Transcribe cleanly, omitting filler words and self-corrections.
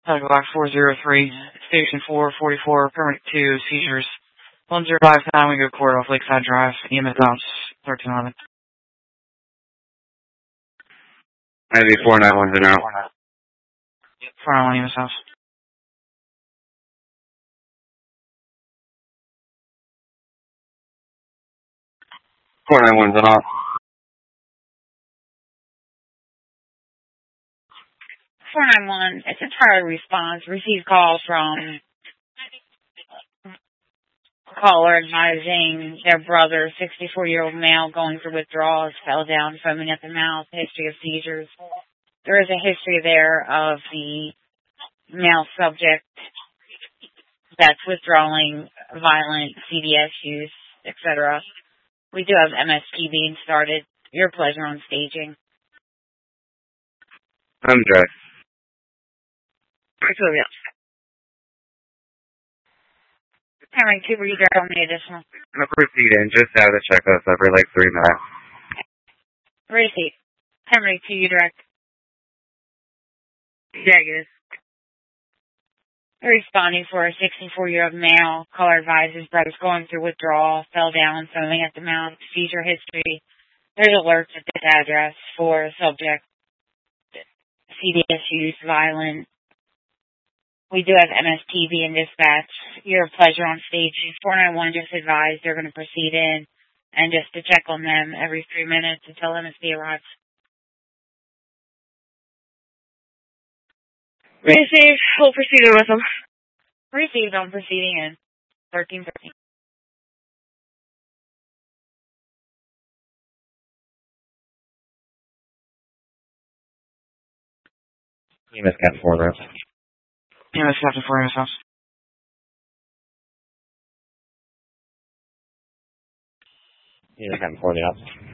Block 403, Station 444, Permit 2, seizures. 105 Flamingo Court off Lakeside Drive, EMS House, 1311. Maybe 491's in out. 491 EMS House. 491's in off. 491, it's a prior response. Received call from caller advising their brother, 64-year-old male, going through withdrawals, fell down, foaming at the mouth, history of seizures. There is a history there of the male subject that's withdrawing, violent CDS use, etc. We do have MST being started. Your pleasure on staging. I'm dressed. Henry Cooper, you direct on the additional. I'm proceeding just out of the checklist over like 3 minutes. Receipt. Henry to you direct. Negative. Responding for a 64-year-old male. Caller advises brother's going through withdrawal, fell down, foaming at the mouth, seizure history. There's alerts at this address for subject CDS use, violent. We do have MST being dispatched. Your pleasure on staging. 491 just advised they're going to proceed in and just to check on them every 3 minutes until MST arrives. Received. We'll proceed with them. Received on proceeding in. 1313. EMS Captain 4 route. EMS Captain 4 EMS House. EMS Captain 4 the ops.